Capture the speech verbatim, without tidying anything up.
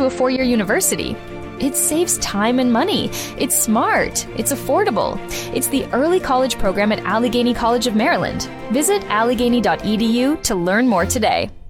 to a four-year university. It saves time and money. It's smart. It's affordable. It's the early college program at Allegheny College of Maryland. Visit allegheny dot e d u to learn more today.